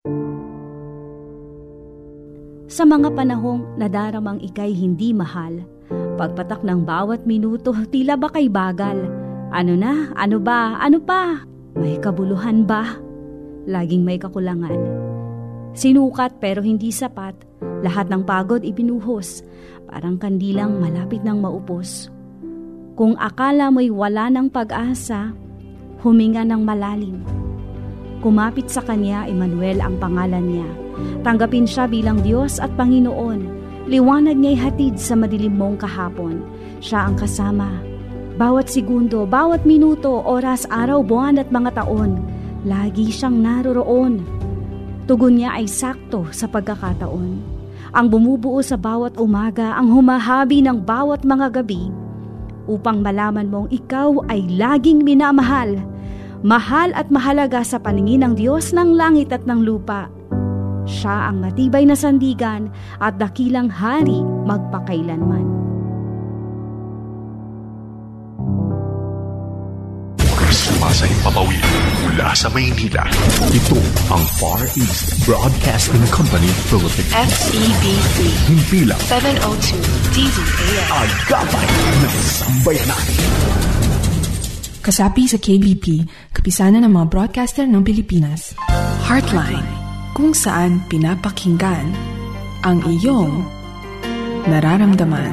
S4: Sa mga panahong nadaramang ika'y hindi mahal, Pagpatak ng bawat minuto, tila ba kay bagal? Ano na? Ano ba? Ano pa? May kabuluhan ba? Laging may kakulangan. Sinukat pero hindi sapat. Lahat ng pagod ibinuhos. Parang kandilang malapit ng maupos. Kung akala mo'y wala ng pag-asa, huminga ng malalim. Kumapit sa kanya, Emmanuel ang pangalan niya. Tanggapin siya bilang Diyos at Panginoon. Liwanag niya'y hatid sa madilim mong kahapon. Siya ang kasama. Bawat segundo, bawat minuto, oras, araw, buwan at mga taon, lagi siyang naroroon. Tugon niya ay sakto sa pagkakataon. Ang bumubuo sa bawat umaga, ang humahabi ng bawat mga gabi, upang malaman mong ikaw ay laging minamahal. Mahal at mahalaga sa paningin ng Diyos ng langit at ng lupa. Siya ang matibay na sandigan at dakilang hari magpakailanman.
S3: Sumasay papawid mula sa Maynila. Ito ang Far East Broadcasting Company Philippines.
S5: F E B C.
S3: Himpilang
S5: seven oh two D Z A M.
S3: Agapay ng sambayanan.
S6: Kasapi sa K B P, kapisanan ng mga broadcaster ng Pilipinas.
S5: Heartline, kung saan pinapakinggan ang iyong nararamdaman.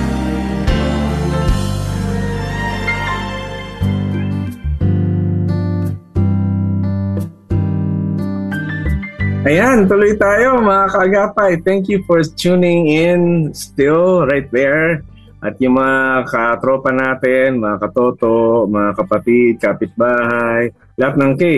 S1: Ayan, tuloy tayo mga kaagapay. Thank you for tuning in still right there. At yung mga katropa natin, mga katoto, mga kapatid, kapitbahay, lahat ng K.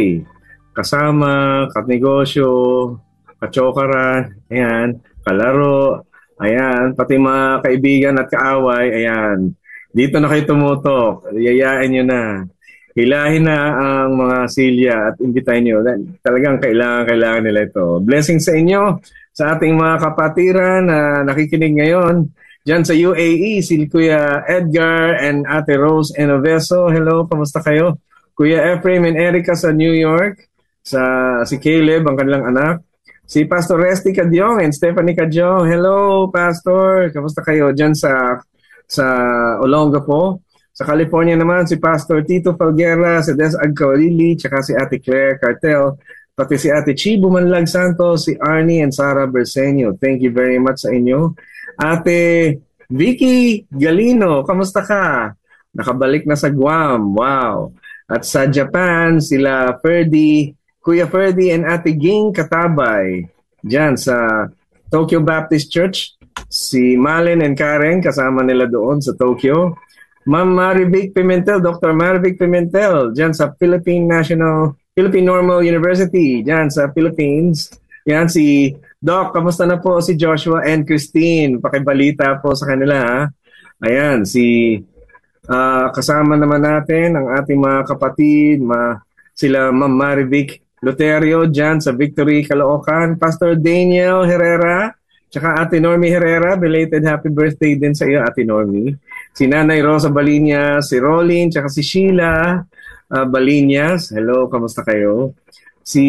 S1: Kasama, katnegosyo, kachokaran, ayan, kalaro, ayan, pati mga kaibigan at kaaway, ayan. Dito na kayo tumutok, yayain nyo na. Hilahin na ang mga silya at imbitahin nyo. Talagang kailangan, kailangan nila ito. Blessing sa inyo, sa ating mga kapatiran na nakikinig ngayon. Diyan sa U A E, si Kuya Edgar and Ate Rose Enoveso. Hello, kamusta kayo? Kuya Ephraim and Erica sa New York. Sa si Caleb, ang kanilang anak. Si Pastor Resty Cadyong and Stephanie Cadyong. Hello, Pastor. Kamusta kayo? Diyan sa sa Olongapo. Sa California naman, si Pastor Tito Falguera, si Des Agcaulili, tsaka si Ate Claire Cartel, pati si Ate Chibu Manlag Santos, si Arnie and Sarah Bersenio. Thank you very much sa inyo. Ate Vicky Galino, kamusta ka? Nakabalik na sa Guam. Wow. At sa Japan, sila Ferdy, Kuya Ferdy and Ate Ging Katabay. Diyan sa Tokyo Baptist Church. Si Malin and Karen, kasama nila doon sa Tokyo. Ma'am Marivic Pimentel, Doctor Marivic Pimentel, diyan sa Philippine National, Philippine Normal University, diyan sa Philippines. Yan si Doc, kamusta na po si Joshua and Christine? Pakibalita po sa kanila, ha? Ayan, si uh, kasama naman natin ang ating mga kapatid, ma, sila Ma'am Marivic Loterio dyan sa Victory, Caloocan, Pastor Daniel Herrera, tsaka Ate Normie Herrera, belated happy birthday din sa iyo, Ate Normie. Si Nanay Rosa Baliñas, si Rolin, tsaka si Sheila uh, Baliñas. Hello, kamusta kayo? Si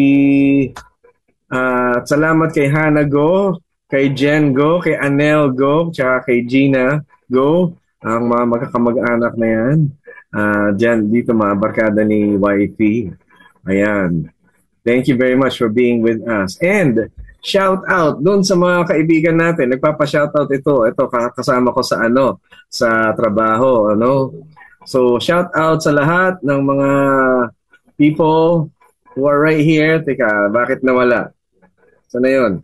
S1: Uh, salamat kay Hannah Go, kay Jen Go, kay Anel Go, tsaka kay Gina Go, ang mga magkakamag-anak na yan. Uh, dyan, dito mga barkada ni Y P. Ayan. Thank you very much for being with us. And shout out doon sa mga kaibigan natin. Nagpapa-shout out ito. Ito kasama ko sa ano, sa trabaho, ano. So shout out sa lahat ng mga people who are right here. Teka, bakit nawala? Sana yun?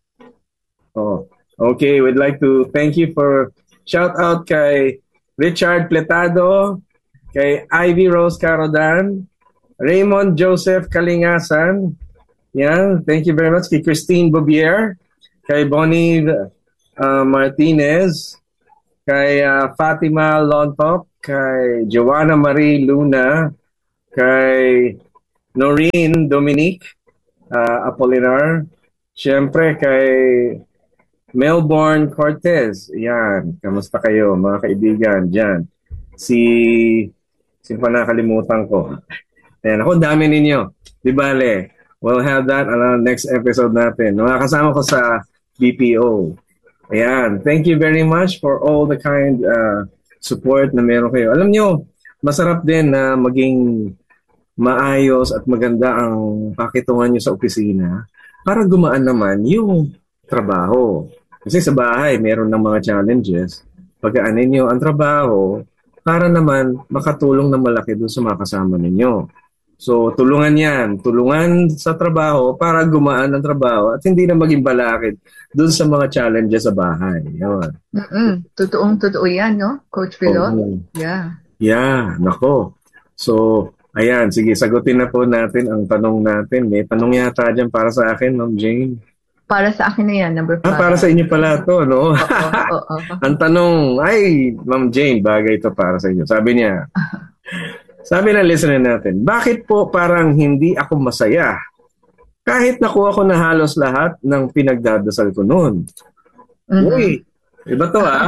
S1: Oh, okay, we'd like to thank you for shout out kay Richard Pletado, kay Ivy Rose Carodan, Raymond Joseph Kalingasan. Yan, thank you very much. Kay Christine Bobier, kay Bonnie uh, Martinez, kay uh, Fatima Lontok, kay Joanna Marie Luna, kay Noreen Dominique uh, Apolinar, siyempre kay Melbourne Cortez. Yan, kamusta kayo mga kaibigan dyan? Si, si pa nakalimutan ko. Ayan, ako dami ninyo. Di bale, we'll have that on our next episode natin. Mga kasama ko sa B P O. Ayan. Thank you very much for all the kind uh, support na meron kayo. Alam nyo, masarap din na maging maayos at maganda ang pakitungan nyo sa opisina para gumaan naman yung trabaho. Kasi sa bahay, meron ng mga challenges. Pagkaanin nyo ang trabaho para naman makatulong na malaki doon sa mga kasama ninyo. So, tulungan yan. Tulungan sa trabaho para gumaan ang trabaho at hindi na maging balakid doon sa mga challenges sa bahay. Yun.
S2: Mm-mm. Totoong totoo yan, no? Coach Philo?
S1: Oh.
S2: Yeah.
S1: Yeah, nako. So, ayan, sige, sagutin na po natin ang tanong natin. May tanong yata dyan para sa akin, Ma'am Jane.
S2: Para sa akin na yan, number five.
S1: Ah, para sa inyo pala to, no?
S2: Oo, oo, oo.
S1: Ang tanong, ay, Ma'am Jane, bagay ito para sa inyo. Sabi niya, sabi ng listener natin, bakit po parang hindi ako masaya? Kahit nakuha ko na halos lahat ng pinagdadasal ko noon. Mm-hmm. Uy, iba to ah.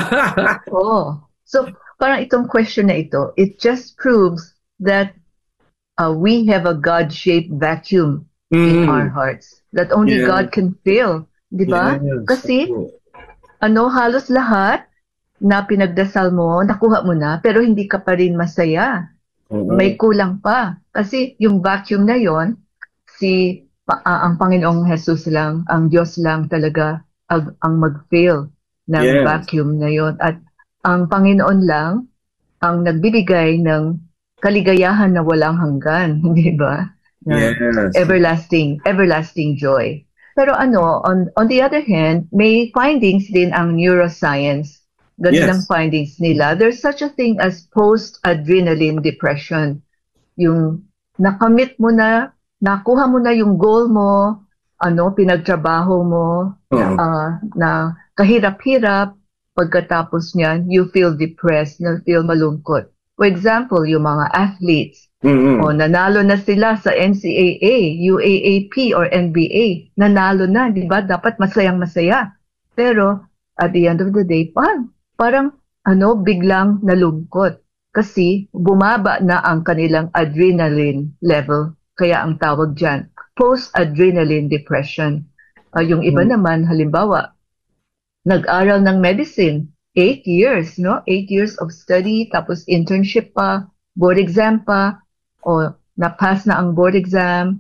S2: Oo. So, parang itong question na ito, it just proves that uh, we have a God-shaped vacuum mm. in our hearts that only yeah. God can fill. Di ba? Yes. Kasi, ano, halos lahat na pinagdasal mo, nakuha mo na, pero hindi ka pa rin masaya. Mm-hmm. May kulang pa. Kasi yung vacuum na yon, si uh, ang Panginoong Jesus lang, ang Diyos lang talaga ang, ang mag-fill ng yes. vacuum na yon. At ang Panginoon lang ang nagbibigay ng kaligayahan na walang hanggan, di ba?
S1: Yes.
S2: Everlasting, everlasting joy. Pero ano, on, on the other hand, may findings din ang neuroscience. Ganun yes. ang findings nila. There's such a thing as post-adrenaline depression. Yung nakamit mo na, nakuha mo na yung goal mo, ano, pinagtrabaho mo, uh-huh. uh, na kahirap-hirap, pagkatapos niyan, you feel depressed, you feel malungkot. For example, yung mga athletes, mm-hmm. o nanalo na sila sa N C A A, U A A P, or N B A. Nanalo na, di ba? Dapat masayang-masaya. Pero, at the end of the day, pan, parang, ano, biglang nalungkot. Kasi, bumaba na ang kanilang adrenaline level. Kaya ang tawag dyan, post-adrenaline depression. Uh, yung iba mm-hmm. naman, halimbawa, nag-aral ng medicine, eight years, no? Eight years of study, tapos internship pa, board exam pa, o na-pass na ang board exam.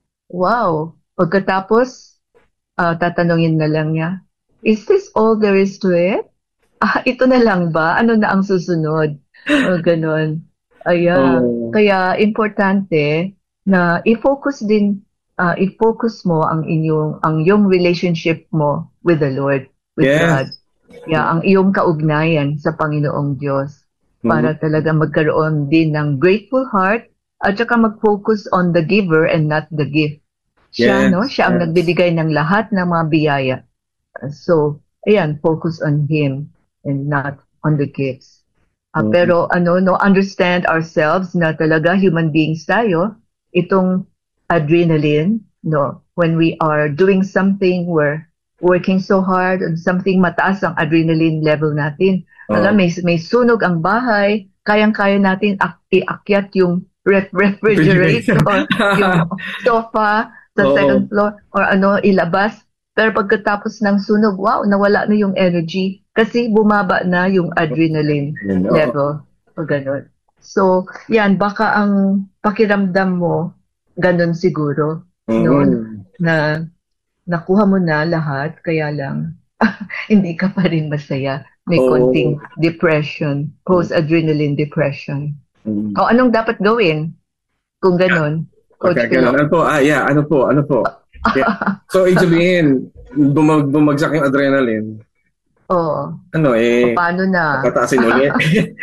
S2: Wow! Pagkatapos, uh, tatanungin na lang niya, is this all there is to it? Ah, ito na lang ba? Ano na ang susunod? O, ganon. Ayan. Oh. Kaya, importante na i-focus din, uh, i-focus mo ang inyong, ang iyong relationship mo with the Lord, with yes. God. Yeah, ang iyong kaugnayan sa Panginoong Diyos para mm-hmm. talaga magkaroon din ng grateful heart at saka mag-focus on the giver and not the gift. Siya, yes. no? Siya ang yes. nagbibigay ng lahat ng mga biyaya. So, ayan, focus on Him and not on the gifts. Uh, mm-hmm. Pero, ano, no, understand ourselves na talaga human beings tayo. Itong adrenaline, no, when we are doing something where working so hard on something, mataas ang adrenaline level natin. Oh. Alam, may, may sunog ang bahay, kayang-kaya natin ak- iakyat yung ref- refrigerator, yung sofa sa oh. second floor, or ano, ilabas. Pero pagkatapos ng sunog, wow, nawala na yung energy kasi bumaba na yung adrenaline oh. level. O ganun. So, yan, baka ang pakiramdam mo, ganun siguro, mm-hmm. no, na nakuha mo na lahat, kaya lang hindi ka pa rin masaya. May oh. konting depression, post-adrenaline depression. Mm. O anong dapat gawin kung ganun? Coach
S1: okay, ganun. Ano po? Ah, yeah, ano po? Ano po? Yeah. So, ibig sabihin, bumag- bumagsak yung adrenaline.
S2: Oo.
S1: Ano eh?
S2: O, paano na?
S1: Pataasin ulit.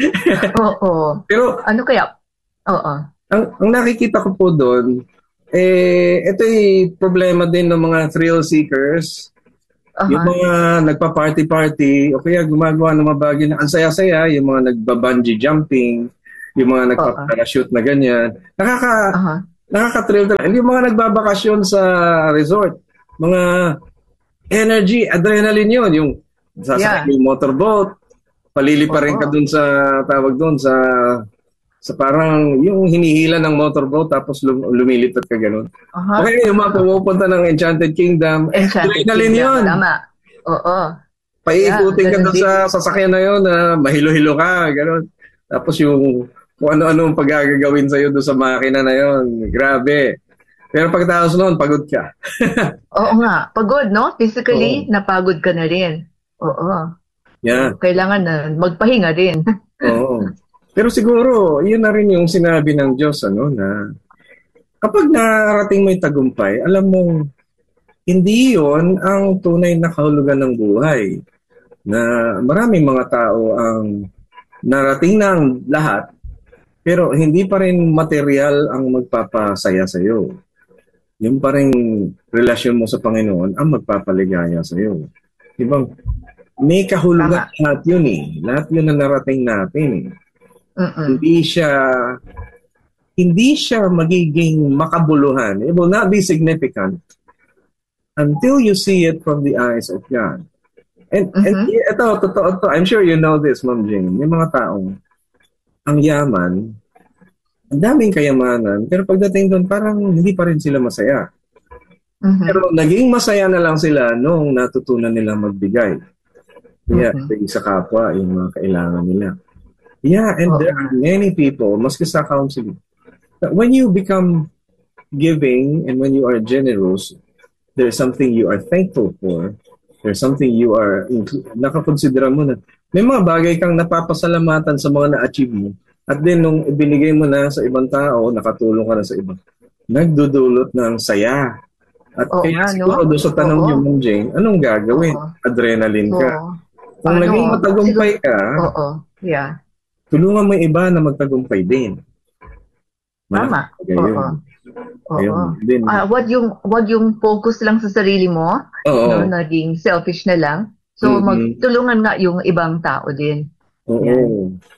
S2: Oo.
S1: Pero,
S2: ano kaya? Oo.
S1: Ang, ang nakikita ko po doon, eh, ito yung problema din ng mga thrill seekers. Uh-huh. Yung mga nagpa-party-party, o kaya gumagawa ng mga bagay na ang saya-saya, yung mga nagba-bungee jumping, yung mga nagpa-parachute na ganyan. Nakaka, uh-huh. nakaka-thrill talaga. Hindi yung mga nagbabakasyon sa resort. Mga energy, adrenaline yun. Yung sasakay yeah. yung motorboat, palilipa rin ka dun sa, tawag dun sa, sa parang yung hinihila ng motorboat tapos lum- lumilipad ka ganun. Uh-huh. Okay, yung mga pumupunta ng Enchanted Kingdom,
S2: Enchanted
S1: adrenaline
S2: Kingdom,
S1: yun.
S2: Tama. Oo.
S1: paikutin
S2: Yeah,
S1: ka doon sa sasakyan na yun na mahilo-hilo ka, gano'n. Tapos yung kung ano-ano ang paggagawin sa'yo doon sa makina na yun, grabe. Pero pagkatapos noon, pagod ka.
S2: Oo nga, pagod, no? Physically,
S1: Oo.
S2: napagod ka na rin. Oo.
S1: Yeah.
S2: Kailangan na magpahinga din.
S1: Oo. Pero siguro, yun na rin yung sinabi ng Diyos, ano, na kapag narating mo yung tagumpay, alam mo, hindi yon ang tunay na kahulugan ng buhay. Na maraming mga tao ang narating na ang lahat, pero hindi pa rin material ang magpapasaya sa iyo. Yung pa rin relasyon mo sa Panginoon ang magpapaligaya sa iyo. Diba? May kahulugan
S2: Tama.
S1: lahat yun eh. Lahat yun na narating natin eh.
S2: Mm-mm.
S1: Hindi siya hindi siya magiging makabuluhan. It will not be significant until you see it from the eyes of God. And,
S2: Mhm.
S1: and ito, totoo to. I'm sure you know this, Ma'am Jane. May mga taong ang yaman, ang daming kayamanan, pero pagdating doon, parang hindi pa rin sila masaya.
S2: Mhm.
S1: Pero naging masaya na lang sila nung natutunan nila magbigay. Kaya
S2: Mhm.
S1: sa kapwa, yung mga kailangan nila. Yeah, and
S2: Oo.
S1: there are many people, maski sa counseling, that when you become giving and when you are generous, there's something you are thankful for. There's something you are, nakakonsidera mo na, may mga bagay kang napapasalamatan sa mga na-achieve mo. At then, nung ibinigay mo na sa ibang tao, nakatulong ka na sa iba, nagdudulot ng saya. At
S2: Oo
S1: kaya
S2: nga,
S1: siguro
S2: no?
S1: doon sa tanong
S2: Oo.
S1: niyo, Ma'am Jane, anong gagawin?
S2: Oo.
S1: Adrenaline ka.
S2: So,
S1: Kung
S2: ano,
S1: naging matagumpay
S2: siguro-
S1: ka,
S2: Oo. Yeah.
S1: tulungan mo yung iba na magtagumpay din.
S2: Tama.
S1: Malaking bagay yun.
S2: Oo.
S1: Ayun.
S2: Oo.
S1: Then,
S2: Ah, wag yung wag yung focus lang sa sarili mo,
S1: oo.
S2: no, naging selfish na lang. So
S1: Mhm.
S2: magtulungan nga yung ibang tao din.
S1: Oo.
S2: Yan.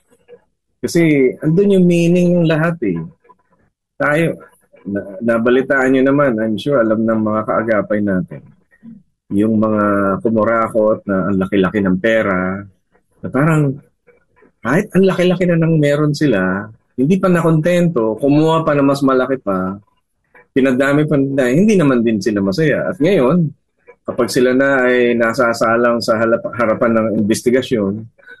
S1: Kasi andun yung meaning ng lahat eh. Tayo, na, nabalitaan nyo naman, I'm sure alam ng mga kaagapay natin. Yung mga kumurakot na ang laki-laki ng pera, na parang kahit ang laki-laki na nang meron sila, hindi pa nakontento, kumuha pa na mas malaki pa, pinadami pa na, hindi naman din sila masaya. At ngayon, kapag sila na ay nasasalang sa halap- harapan ng investigasyon,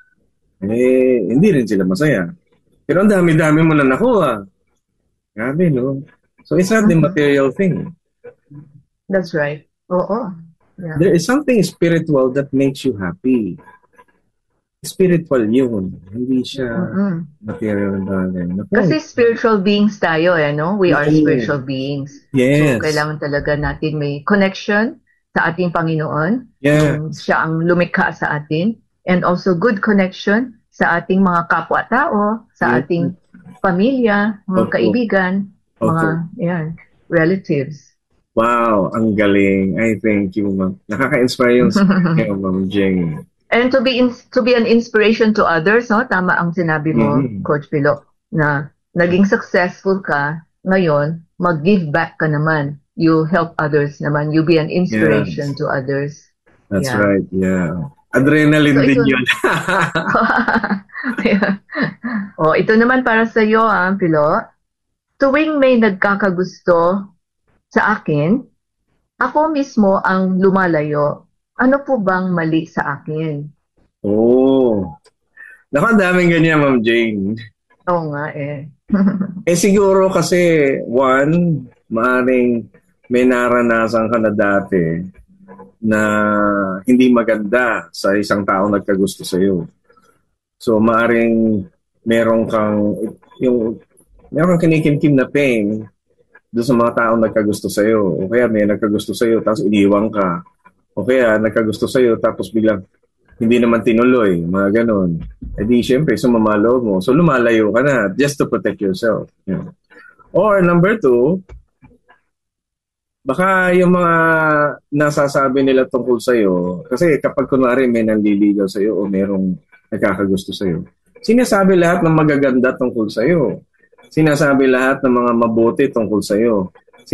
S1: eh, hindi rin sila masaya. Pero ang dami-dami mo na nakuha. Grabe, no? So it's not the
S2: Mhm.
S1: material thing.
S2: That's right. Oo. Yeah.
S1: There is something spiritual that makes you happy. Spiritual yun. Hindi siya
S2: Mm-mm.
S1: material na bagay. Naku.
S2: Kasi spiritual beings tayo, eh, no? We are
S1: Mm.
S2: spiritual beings.
S1: Yes.
S2: So, kailangan talaga natin may connection sa ating Panginoon.
S1: Yeah.
S2: Yung siya ang lumikha sa atin. And also good connection sa ating mga kapwa-tao, sa
S1: Mm.
S2: ating pamilya, mga
S1: Opo.
S2: kaibigan,
S1: Opo.
S2: mga yan, relatives.
S1: Wow, ang galing. I thank you, ma'am. Nakaka-inspire yung sa'yo, Ma'am Jane.
S2: And to be in, to be an inspiration to others, no? Tama ang sinabi mo,
S1: Mhm.
S2: Coach Pilo, na naging successful ka, ngayon, mag-give back ka naman. You help others naman. You be an inspiration
S1: Yes.
S2: to others.
S1: That's
S2: Yeah.
S1: right, yeah. Adrenaline
S2: So,
S1: din
S2: ito-
S1: yun.
S2: oh, ito naman para sa iyo, ah, Pilo. Tuwing may nagkakagusto sa akin, ako mismo ang lumalayo. Ano po bang mali sa akin?
S1: Oh. Naku, ang daming ganyan, Ma'am Jane.
S2: Oo nga eh.
S1: Eh siguro kasi, one, maaring may naranasan ka na dati na hindi maganda sa isang tao nagkagusto sa iyo. So maaring meron kang yung meron kang kinikimkim na pain doon sa mga tao nagkagusto sa iyo. O kaya may nagkagusto sa iyo tapos iniwan ka. O kaya nagkagusto sa iyo tapos biglang hindi naman tinuloy, mga ganon. Eh di syempre sumama loob mo. So lumalayo ka na just to protect yourself. Yeah. Or number two, baka yung mga nasasabi nila tungkol sa'yo, kasi kapag kunwari may nanliligaw sa'yo o merong nagkakagusto sa'yo, sinasabi lahat ng magaganda tungkol sa'yo. Sinasabi lahat ng mga mabuti tungkol sa'yo.